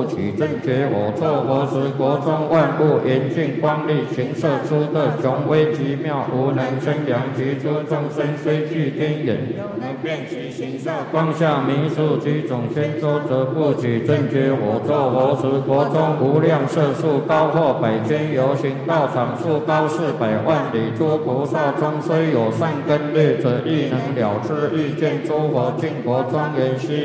不取，正觉我作佛时，国中万物严峻光力，行摄出的雄威极妙，无能生阳，其诸众生虽具天眼，能辨其形色。光下弥数居种千周，则不取，正觉我作佛时，国中无量色数，高或百千游行道场数高400万里，诸菩萨中虽有善根虑者，亦能了知欲见诸佛净佛庄严悉